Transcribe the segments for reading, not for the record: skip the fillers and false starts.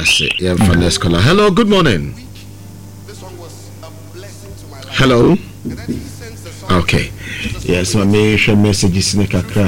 that's it. Yeah, for next caller. Hello, good morning. Hello. Okay. Yes, my main message is Nekakra.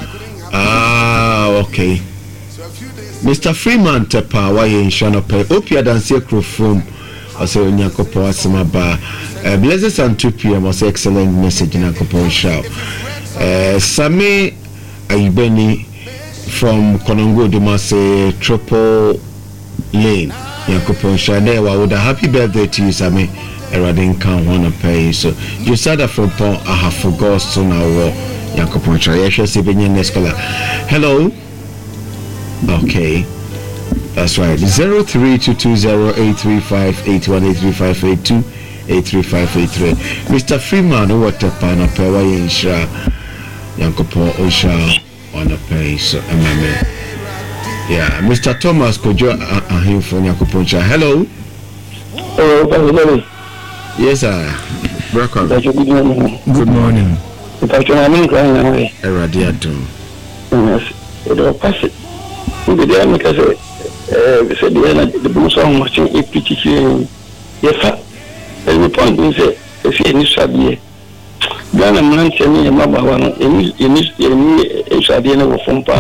Okay. Mr. Freeman Tepa, why in Shanope? Opia dance from. I say Nyakopo Asimaba. Blessings and 2 p.m. was excellent message in Nyakopo show. Sami Ayubeni from Konongo Dumase Triple Lane. Nyakopo show. There, with a happy birthday to you, Sami. I didn't count one to pay. So you said that from Pon. I have forgot so now. Nyakopo show. Yes, yes, next caller. Hello. Okay. That's right. 03220835818358283583. Mr. Freeman, what a pan of power in Sha Yankopo Osha on a pay. So, yeah, Mr. Thomas Kojo Ahim from Yankopo. Hello. Hello. Yes, sir. Welcome. Good morning. Good morning. If I can, I'm going away. Eradiatum. Yes, it will pass it. The books are watching a pretty yes, sir. The point is, if you need Sabia, Ghana man tell me a mother one in this Sabina from Pa,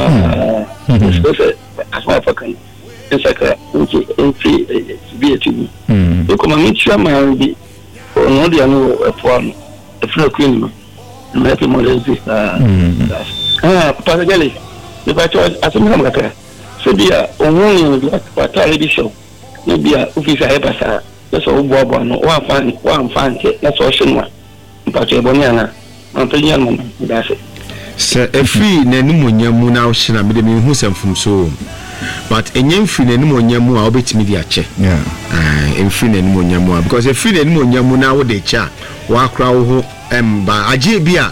as my fucking Saka, which is VAT. You come and meet your man, be or no, they know a form, a flow queen, and make him more than this. Pasageli, the battle as a member. So dia onwoni wata ready show no bia officer hebasa na so bobo no wa fan na so shinwa mpacho eboni ana ampenya no dase se efi nanum onyamu na ohina me de me hu semfum so but enyem fi nanum onyamu a obetimi di ache emfi nanum onyamu because efi nanum onyamu na wo de cha wa kra wo ho ba age bia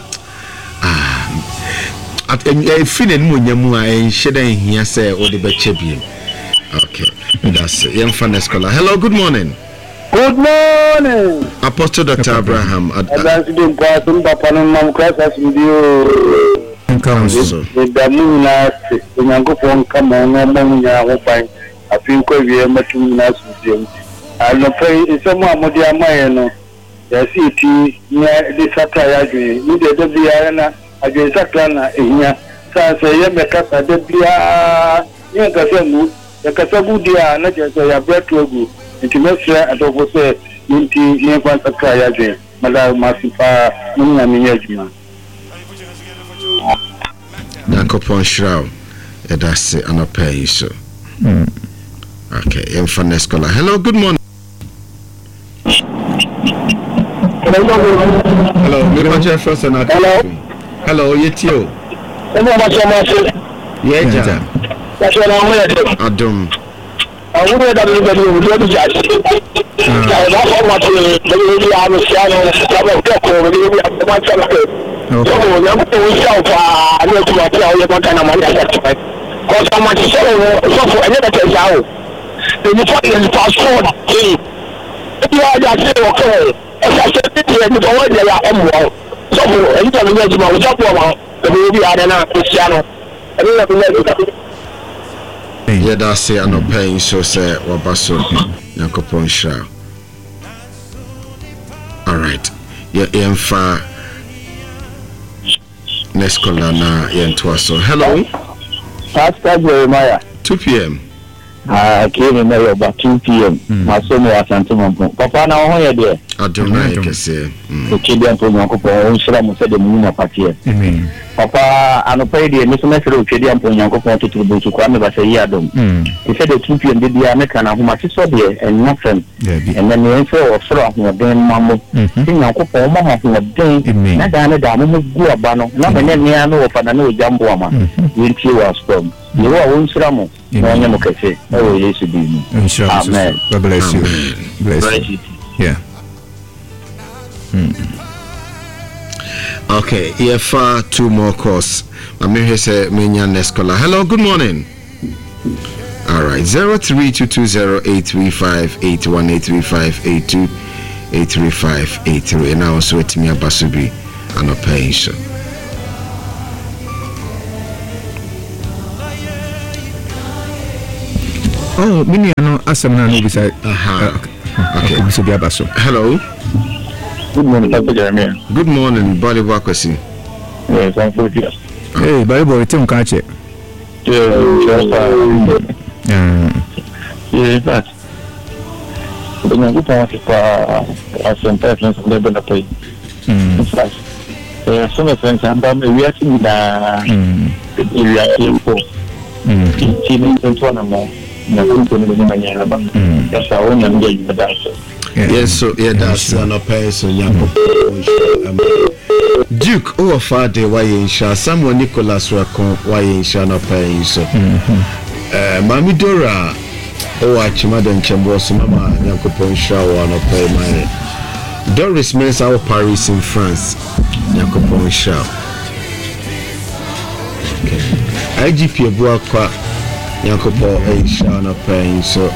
at fin and munyamu and shedding here say or the bechebium. Okay, that's it. Young Fanes caller. Hello, good morning. Good morning. Apostle Dr. Abraham. Advance the person Papanum Cross as video. With the moon last when I go from come on among your bank. I think we are much with them. I don't pray in some more Mayano. Yes, it near the Satire. You did the arena. Against Plana here, say, Yamaka, the Bia, Yankasamu, the Kasabudia, not just a bread to go, and to make sure at all say, Inti, Yankan Sakaya, Madame Masifa, Munamiyajima. Nankopon Shroud, that's it, and I'll pay you so. Okay, Infanes caller. Hello, good morning. Hello, Mr. First and hello. Hello, Yetio. Yeah, that's what I'm ready. Adum. I would have done it with the judge. I don't know what the lady I was saying, I was talking with my son. So, I'm going to I know to tell you what kind of money I have to pay. Because how much is so for another tell you. Then you find the passport. You are just okay. As I said, you don't want to so anytime you go to the baby Adana Cristiano. Yeah, that's it. I'm not paying so say Wabaso Yankopon Shroud. All right. Yeah, Emfa next caller na Yentuaso. Hello. Pastor Jeremiah. 2 p.m. I came in there about 2 p.m. My son was Santimon. Papa, now how are you? I don't know. I can say. The children from Yankopo, Shram said the moon of Patia. Papa, I'm a paid the Mr. of Chedian from Yankopo to the to Kwame Basayadum. He said the 2 p.m. did the American who much saw there and nothing. And then the answer of Sora who had been Mamma. Yankopo, Mamma who had been. Not Anna Damu go a banner. Not an enemy I know of an annual Jamboama. Will you was from? You are on Sramo. No, I'm okay. Oh, yes, you do. Amen. God bless you. Bless you. Yeah. Okay, here for 2 more calls. I'm here say Menya Nescola. Hello, good morning. All right, 03220835818358283583 and I also with me Basubi and a pension. Oh, mini no asemna no bisa. Okay. Bisa dia baso. Hello. Good morning, Dr. Jeremiah. Good morning, Bali Wakwesi. Yes, I'm good. Hey, Bali boy, tim kache. Yeah, but dengan kita asyik influence level apa? Semua sampai reaksi dah reaksi itu. Ini tentu nama. Yes, so yeah, that's an person. Duke, oh, Father, why in Sha? Samuel Nicholas Rakon, why in Sha? No pay so. Mami Dora, oh, Chimadan Chambos, Mama, Yankopon Shaw, no pay my Doris Mensa Paris in France, Yankopon Shaw. Okay, IGP Buakwa. Yankopo Aisha no paying so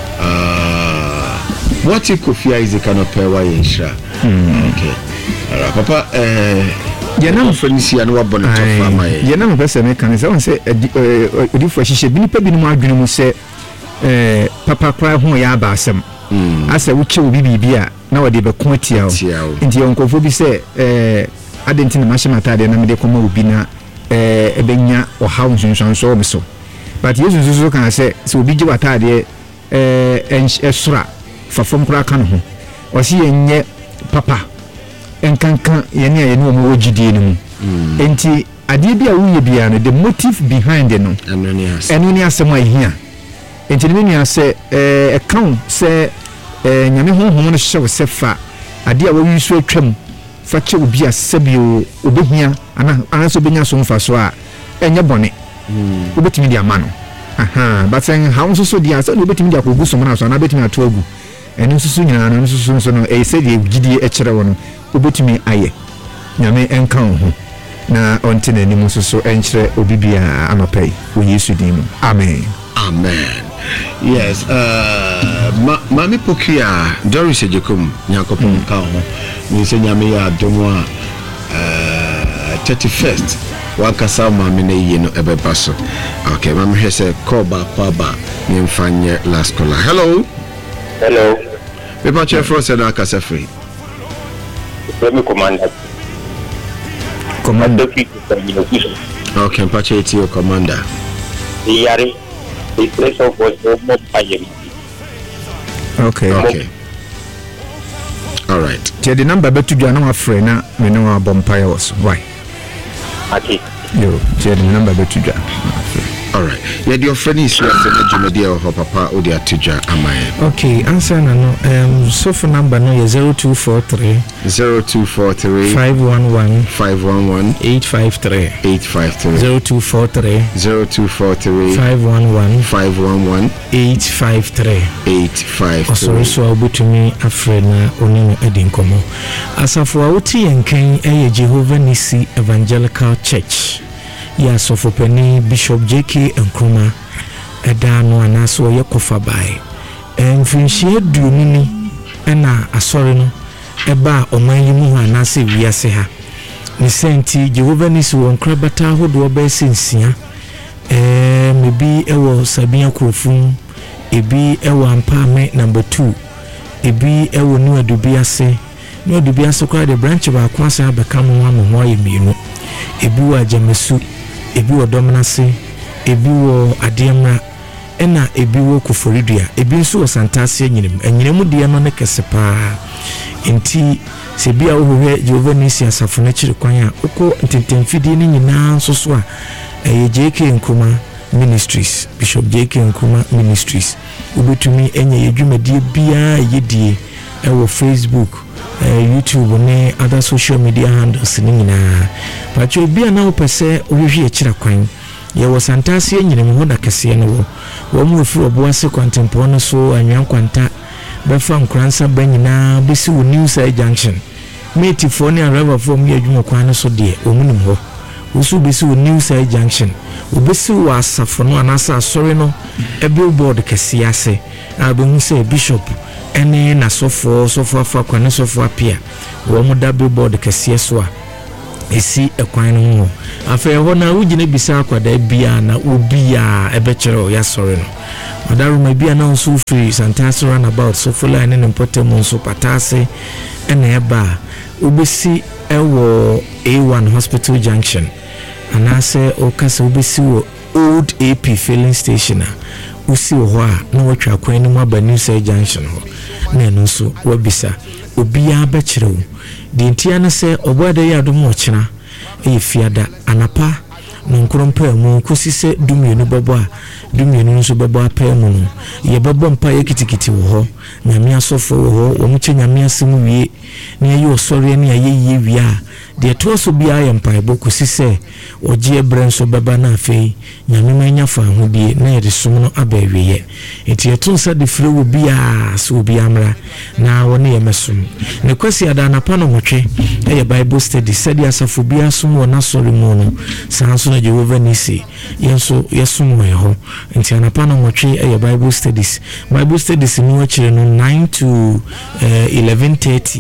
what you could fear is a kind of pay why Aisha. Okay. Papa Yanam Frenzy and what bonnet of my Yanam person mechanism say a for she should be paid more agreement say Papa cry home ya basem. As a witch will be beer now they be quantity into your uncle Phoebe say I didn't in the Mashamata and the Como Bina Ebenya or house in so. But Jesus can say so be you atade esra fa fom kra kan ho o se yenye papa enkankan ye ne ye no mo wogidie ni mu enti ade bia wo ye bia no the motive behind it no eno ni asem ahia enti ne nua se account se nyame honhom no hye wo se fa ade a wo wi so atwam fa che obi asebio obehia ana so benya so mfa so a enye bone ubetimi dia mano but saying how so dia so ubetimi dia kogu so mano so na betimi ato agu eno susu nyina no susu so no e se dia gidie e kire wo no ubetimi aye nyame enka ho na onte na ni mususu enkire obibia anopai wo Yesu din mu amen yes mami pokia Doris Ejekum nyakopon ka ho ni se nyame ya domo a 31st wakasa mami na yino ebeba so okay mami hese call ba ni mfanye last caller. Hello people check for say na kasa free commander okay pache it your commander yari the place of was no paying okay all right the number betu dua na afre na me no abompire was why okay yo the number betu dua all right yeah your friend is here for the Jumedia or papa or the atija amaye okay answer na no so for number no 0243 511 853 0243 511 853 so obutumi afrena onino edinkomo asafo awoti yenkan Jehovah Nisi Evangelical Church ya sofopeni Bishop JK Nkrumah edano anaso yekofa bai mfinhie duonini ena asore no eba omanyimu anase wiase ha ni senti Jehovah Nisi won krabata hodo ba sensia mebi ewo Sabia Krofum ebi ewo Ampame number 2 ebi ewo Nuadubiase kwa the branch ba kwasa abekamu ho ayemienu ebi wa Jamesu ebi wo Dominase ebi wo Adiema ena ebi wo Kuforidua ebi nso wo Santase anyinemu de no ne kesepa enti se bia wo hwe Jehovah Nisi asafo na kire kwan a uko ntentemfidi ni nyina nso so a JK Nkrumah Ministries Bishop JK Nkrumah Ministries ubetumi enye yedwumadie bia yedie ewo Facebook YouTube ne other social media handles ni nyina but you bia na opese ohwe kire kwan ye wo Santase anyinemu ho da kese no wo mu fu oboase kwantempo no so anwan kwanta befa nkransa banyina besi wo News Junction meti phone and river from ye adwuma kwan so de omunim ho usu besi wo News Junction obesi wo asafo no anasa sorry no e billboard kese ase abehu say bishop ene na sofo afa kwan sofo apia wo mu da billboard kese so a esi ekwan no ho afei ho na wugine bisa akwada bia na obi a ebekere ya sori no adaruma bia na nso free Santas runabout so full line ne potem nso patase ena eba obesi ewo A1 Hospital Junction anase okase obesi wo Old AP filling station a usi ho a na watwa kwan ni mu aba New Say Junction ho na no so wabisa obi a bekere wo di ntia na se obode ya do mo kina e fiada anapa no nkrompa mu kosise dumienu babo a dumienu nso babo apa mu no ye babo mpa ye kitikiti wo ho nyame asofo wo ho wo mche nyame asemu wie na ye osori na ye yie wie a de to so bia ye mpa ebo kosise ogie brenso baba na afei nyame manya fa ho die na ye de sum no abawie ye enti ye tun sa de fire wo bia so bia amra na woni ye mesum ne kwasi ada anapa no motwe ye Bible study said asafo bia sum wo na sori mu no sanso na Jehovah nisi yenso yesum we ho nti anapa no motwe ye Bible studies ni wachire no 9 to 11:30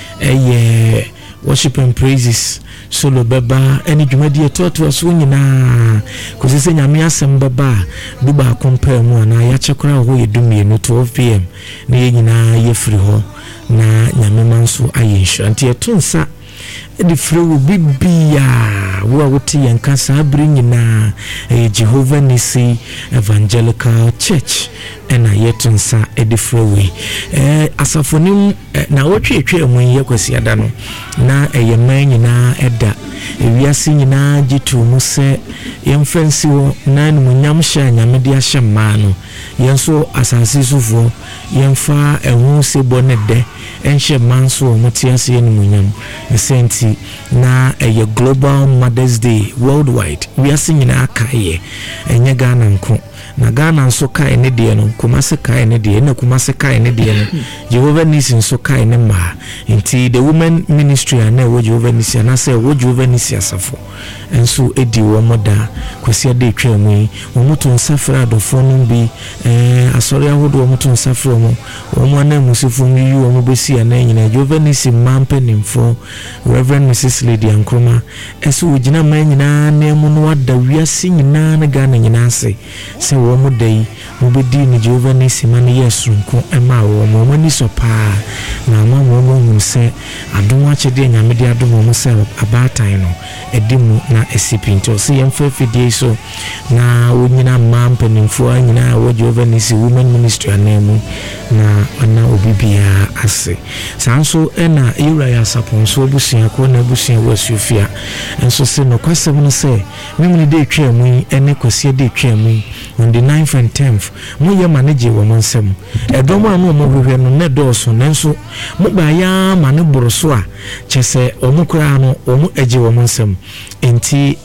ye worship and praises solo baba eni dwumadi etoto so nyina kosise nyame asem baba duba compare mu ana ya chekora ho yedumie no 12 pm na ye nyina ye free ho na nyame manso ayensho anti etonsa edi free wo bibia wo wote yanka sabri nyina Jehovah Nisi Evangelical Church ena yetunsa edi free asafonim na wotwetwe mu yekwasi ada no na eyeman nyina eda ewiase nyina gitu mu se yemfensi wo na numunyam hye nyame de ahye ma no yenso asase sufo yemfa ehu sebo ne de enhye manso omutiase numunyam esenti na eye Global Mothers Day worldwide wiase nyina akaye enye Ghana nko na Ghana nso kai ne de no Kumasi kai ne de na Kumasi kai ne de no Jehovah Nisi nso kai ne ma nti the women ministry na wo Jehovah Nisi na say wo Jehovah Nisi asafo enso edi wo moda kwasi ade twa mu wo mutu nsafra adofo no bi asori ahodo wo mutu nsafra mo wo mo na musifo mi wo mo besi na nyina Jehovah Nisi mampe nimfo Reverend Mrs. Lady Ankroma eso wo gina ma nyina na mu no wada wiase nyina na Ghana nyina ase se wo mo dai mo bedi ni Jehovah Nisi man yesu nko ema wo mo ni so pa na mo nse adom achede nyame de adom mo se abatan no edimu na esipinto se yemfa fidie so na wonyina mampa nimfo anyina wo Jehovah Nisi women ministry anemu na obibia ase sanso ena yura ya saponso obusia ko na obusia wasufia enso se no kwasem no se memni de twa mu ene kwase de twa mu on the 9th and 10th mo ye manage wo monsem edom anu mo hwehwe no ne doso nenso mo ba ya mane boroso a chese omukura no omu eje wo monsem enti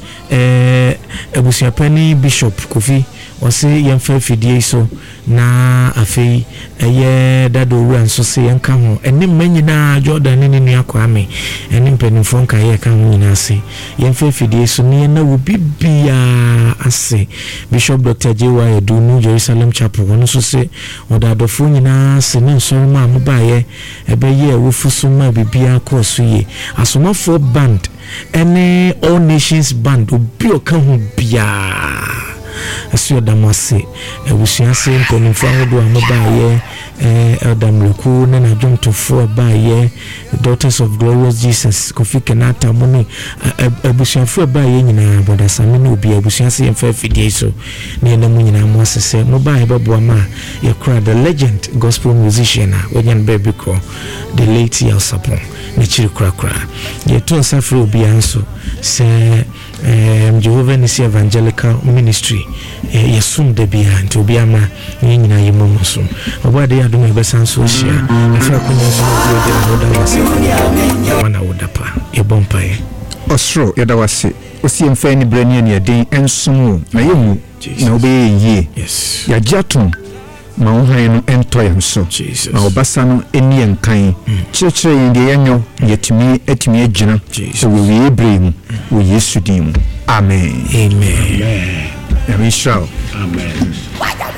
ebusia pani Bishop Kofi wase yemfa fidie so na afei eye dado wura nso se yenka ho ene manyina Jordan ne nua kwame ene mpanimfo nka ye ka ho nyina se yemfa fidie so ne na wo bibia ase Bishop Dr. J.Y. Edu New Jerusalem Chapel wono so se odadofo nyina se ne nso ma mobaye ebeye wofuso ma bibia koso ye asomafo band ene All Nations band obi oka ho bia asio damase ebusiase nkonimfo ahodo amobaye Adamleku na najomtofo abaye Daughters of Glorious Jesus Kofi Kenata moni ebusiafo abaye nyina bodasame na obi ebusiase yemfa fidie so ne na mu nyina mo asese mobaye babo ma ye kra the legend gospel musician wenyan baby ko the late Yalsapon ne chiri kra ye to nsafre obi anso se Jehovah Nisi Evangelical Ministry yesum de bia nti obi ama nyina yemomusum obade ya dum ebesanso hia afa kunya so de hoda wase wana wodapa ebompai osro yada wase osi mfa ni brani ne den ensom na yemu na obeye yes ya jatum ma wohan no entoyamso na obasa no eni enkan chirechire yende yanyo yetumi atumi agina so we ebrem wo Yesu dim amen amen amen. Amen.